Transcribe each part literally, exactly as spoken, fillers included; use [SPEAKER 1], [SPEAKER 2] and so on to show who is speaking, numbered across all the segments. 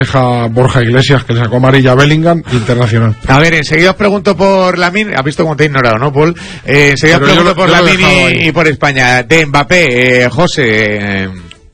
[SPEAKER 1] deja Borja Iglesias, que le sacó amarilla a Bellingham, internacional.
[SPEAKER 2] A ver, enseguida os pregunto por Lamine. ¿Has visto cómo te he ignorado, no, Paul? Eh, enseguida os pregunto lo, por Lamine y, y por España. De Mbappé, eh, José, eh,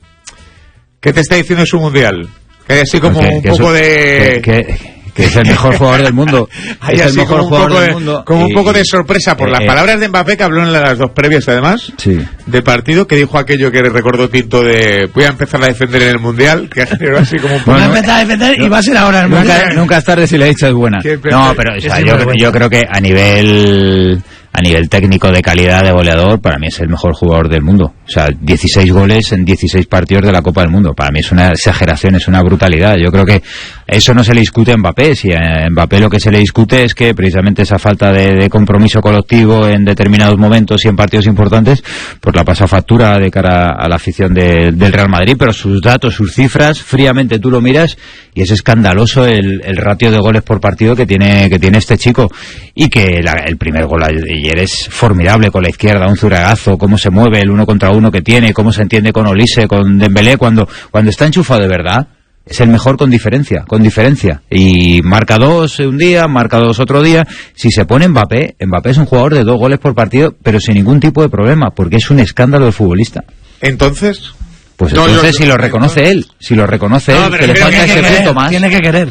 [SPEAKER 2] ¿qué te está diciendo su mundial? Que así como okay, un poco eso, de...
[SPEAKER 3] Que, que, que es el mejor jugador del mundo. Es el mejor jugador del mundo.
[SPEAKER 2] Como un poco de sorpresa por eh, las palabras de Mbappé, que habló en las dos previas, además,
[SPEAKER 3] sí,
[SPEAKER 2] del partido, que dijo aquello que recordó Tinto de voy a empezar a defender en el Mundial, que generó así como un poco...
[SPEAKER 4] Voy a empezar a defender no, y va a ser ahora el Mundial.
[SPEAKER 3] Nunca, nunca es tarde si le he dicho es buena. No, pero o sea, yo, yo creo que a nivel... a nivel técnico de calidad de goleador, para mí es el mejor jugador del mundo. O sea, dieciséis goles en dieciséis partidos de la Copa del Mundo. Para mí es una exageración, es una brutalidad. Yo creo que eso no se le discute a Mbappé. Si a Mbappé lo que se le discute es que precisamente esa falta de, de compromiso colectivo en determinados momentos y en partidos importantes, pues la pasa factura de cara a la afición de, del Real Madrid. Pero sus datos, sus cifras, fríamente tú lo miras y es escandaloso el, el ratio de goles por partido que tiene, que tiene este chico. Y que la, el primer gol ayer es formidable con la izquierda, un zuragazo, cómo se mueve el uno contra uno que tiene, cómo se entiende con Olise, con Dembélé, cuando, cuando está enchufado de verdad, es el mejor con diferencia, con diferencia. Y marca dos un día, marca dos otro día. Si se pone Mbappé, Mbappé es un jugador de dos goles por partido, pero sin ningún tipo de problema, porque es un escándalo de futbolista.
[SPEAKER 2] Entonces...
[SPEAKER 3] Pues no, entonces yo, yo, si lo reconoce no, él, si lo reconoce no, él, que le falta ese punto más.
[SPEAKER 4] Tiene que querer.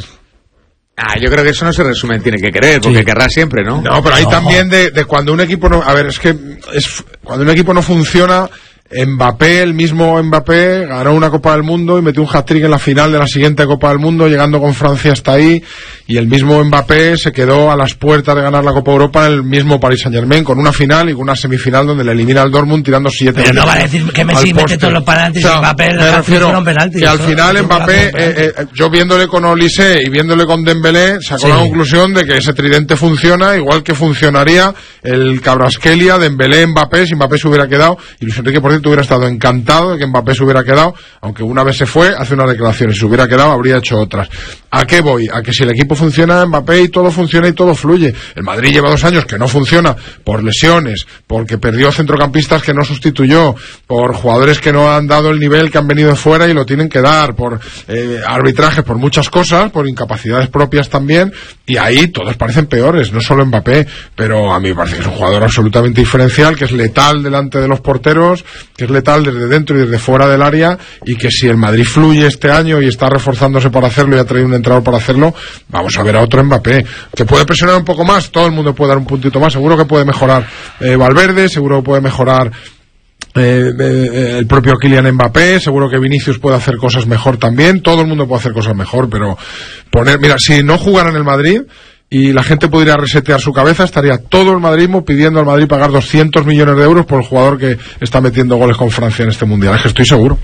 [SPEAKER 2] Ah, yo creo que eso no se resume en tiene que querer, porque sí, querrá siempre, ¿no?
[SPEAKER 1] No, pero hay
[SPEAKER 2] no.
[SPEAKER 1] también de, de cuando un equipo no... A ver, es que es cuando un equipo no funciona... Mbappé, el mismo Mbappé, ganó una Copa del Mundo y metió un hat-trick en la final de la siguiente Copa del Mundo, llegando con Francia hasta ahí, y el mismo Mbappé se quedó a las puertas de ganar la Copa Europa en el mismo Paris Saint-Germain, con una final y con una semifinal donde le elimina al Dortmund tirando siete.
[SPEAKER 4] Pero no va a decir que Messi mete todos los penaltis, o sea, y Mbappé
[SPEAKER 1] me refiero penaltis, que al final Mbappé, eh, eh, yo viéndole con Olise y viéndole con Dembélé, sacó sí, la conclusión de que ese tridente funciona, igual que funcionaría el Kvaratskhelia, Dembélé, Mbappé, si Mbappé se hubiera quedado, y Luis Enrique, por cierto, hubiera estado encantado de que Mbappé se hubiera quedado, aunque una vez se fue, hace unas declaraciones, si se hubiera quedado habría hecho otras. ¿A qué voy? A que si el equipo funciona, Mbappé, y todo funciona y todo fluye. El Madrid lleva dos años que no funciona por lesiones, porque perdió centrocampistas que no sustituyó, por jugadores que no han dado el nivel que han venido de fuera y lo tienen que dar, por eh, arbitrajes, por muchas cosas, por incapacidades propias también, y ahí todos parecen peores, no solo Mbappé, pero a mí me parece que es un jugador absolutamente diferencial, que es letal delante de los porteros, que es letal desde dentro y desde fuera del área, y que si el Madrid fluye este año y está reforzándose para hacerlo y ha traído un entrenador para hacerlo, vamos a ver a otro Mbappé, que puede presionar un poco más, todo el mundo puede dar un puntito más, seguro que puede mejorar eh, Valverde, seguro que puede mejorar eh, eh, el propio Kylian Mbappé, seguro que Vinicius puede hacer cosas mejor también, todo el mundo puede hacer cosas mejor, pero poner, mira, si no jugara en el Madrid y la gente pudiera resetear su cabeza, estaría todo el madridismo pidiendo al Madrid pagar doscientos millones de euros por el jugador que está metiendo goles con Francia en este mundial. Es que estoy seguro.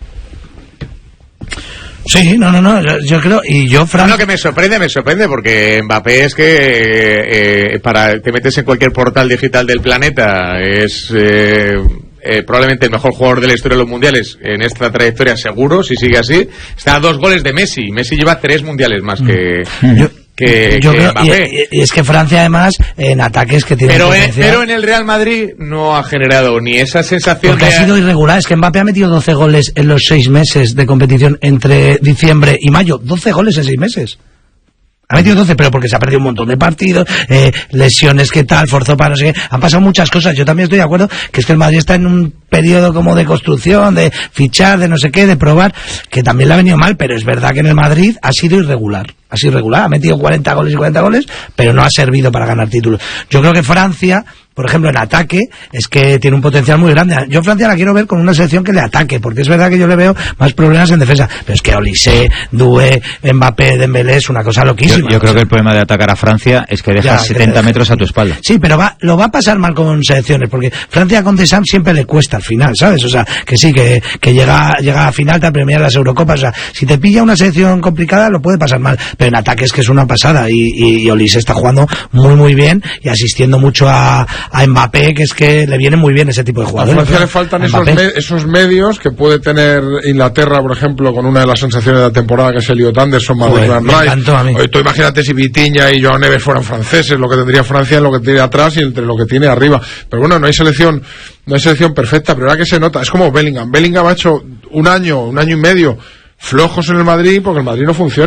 [SPEAKER 4] Sí, no, no, no, yo creo, y yo, Fran...
[SPEAKER 2] No, lo que me sorprende, me sorprende, porque Mbappé es que eh, para te metes en cualquier portal digital del planeta, es eh, eh, probablemente el mejor jugador de la historia de los mundiales en esta trayectoria, seguro, si sigue así. Está a dos goles de Messi, Messi lleva tres mundiales más que...
[SPEAKER 4] Yo...
[SPEAKER 2] Que,
[SPEAKER 4] yo
[SPEAKER 2] que
[SPEAKER 4] creo,
[SPEAKER 2] Mbappé.
[SPEAKER 4] Y, y es que Francia además en ataques que tiene
[SPEAKER 2] pero en, pero en el Real Madrid no ha generado ni esa sensación
[SPEAKER 4] porque
[SPEAKER 2] de...
[SPEAKER 4] ha sido irregular. Es que Mbappé ha metido doce goles en los seis meses de competición entre diciembre y mayo, doce goles en seis meses. Ha metido doce, pero porque se ha perdido un montón de partidos, eh, lesiones, qué tal, forzó para no sé qué. Han pasado muchas cosas. Yo también estoy de acuerdo que es que el Madrid está en un periodo como de construcción, de fichar, de no sé qué, de probar, que también le ha venido mal, pero es verdad que en el Madrid ha sido irregular. Ha sido irregular, ha metido cuarenta goles y cuarenta goles, pero no ha servido para ganar títulos. Yo creo que Francia, por ejemplo, en ataque, es que tiene un potencial muy grande. Yo Francia la quiero ver con una selección que le ataque, porque es verdad que yo le veo más problemas en defensa. Pero es que Olise, Doué, Mbappé, Dembélé es una cosa loquísima.
[SPEAKER 3] Yo, yo creo que el problema de atacar a Francia es que dejas ya, setenta metros a tu espalda.
[SPEAKER 4] Sí, pero va, lo va a pasar mal con selecciones, porque Francia con Deschamps siempre le cuesta al final, ¿sabes? O sea, que sí, que, que llega, llega a final, te premia las Eurocopas. O sea, si te pilla una selección complicada, lo puede pasar mal. Pero en ataque es que es una pasada, y, y, y Olise está jugando muy, muy bien y asistiendo mucho a, a Mbappé, que es que le viene muy bien ese tipo de jugadores.
[SPEAKER 1] A Francia le faltan esos, me, esos medios que puede tener Inglaterra, por ejemplo, con una de las sensaciones de la temporada, que es Elliot Anderson, Marcus Rice. Tú imagínate si Vitinha y Joan Neves fueran franceses, lo que tendría Francia, lo que tiene atrás y entre lo que tiene arriba. Pero bueno, no hay selección, no hay selección perfecta, pero ahora que se nota, es como Bellingham. Bellingham ha hecho un año, un año y medio flojos en el Madrid porque el Madrid no funciona.